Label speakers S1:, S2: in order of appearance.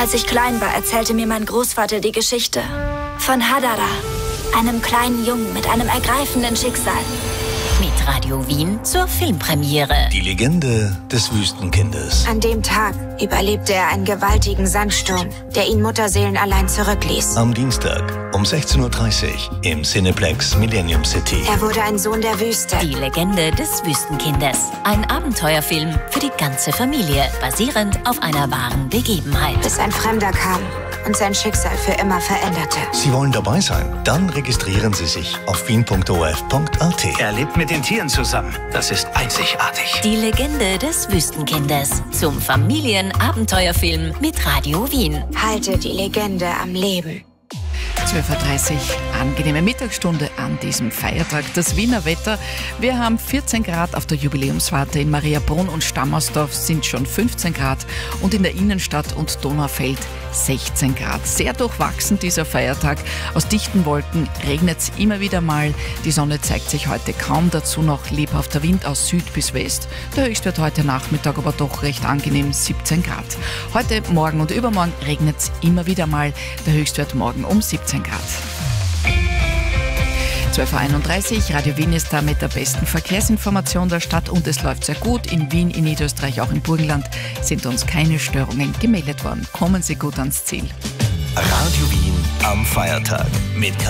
S1: Als ich klein war, erzählte mir mein Großvater die Geschichte von Hadara, einem kleinen Jungen mit einem ergreifenden Schicksal.
S2: Mit Radio Wien zur Filmpremiere.
S3: Die Legende des Wüstenkindes.
S4: An dem Tag überlebte er einen gewaltigen Sandsturm, der ihn mutterseelenallein zurückließ.
S3: Am Dienstag um 16:30 Uhr im Cineplex Millennium City.
S4: Er wurde ein Sohn der Wüste.
S2: Die Legende des Wüstenkindes. Ein Abenteuerfilm für die ganze Familie, basierend auf einer wahren Begebenheit.
S4: Bis ein Fremder kam und sein Schicksal für immer veränderte.
S3: Sie wollen dabei sein? Dann registrieren Sie sich auf wien.of.at.
S5: Er lebt mit den Tieren zusammen. Das ist einzigartig.
S2: Die Legende des Wüstenkindes. Zum Familienabenteuerfilm mit Radio Wien.
S4: Halte die Legende am Leben.
S6: 12:30 Uhr, angenehme Mittagsstunde an diesem Feiertag. Das Wiener Wetter, wir haben 14 Grad auf der Jubiläumswarte. In Mariabrunn und Stammersdorf sind schon 15 Grad und in der Innenstadt und Donaufeld 16 Grad. Sehr durchwachsen dieser Feiertag. Aus dichten Wolken regnet es immer wieder mal. Die Sonne zeigt sich heute kaum. Dazu noch lebhafter Wind aus Süd bis West. Der Höchstwert heute Nachmittag aber doch recht angenehm, 17 Grad. Heute, morgen und übermorgen regnet es immer wieder mal. Der Höchstwert morgen um 17 Grad. 12:31 Uhr, Radio Wien ist da mit der besten Verkehrsinformation der Stadt und es läuft sehr gut. In Wien, in Niederösterreich, auch im Burgenland sind uns keine Störungen gemeldet worden. Kommen Sie gut ans Ziel.
S3: Radio Wien am Feiertag mit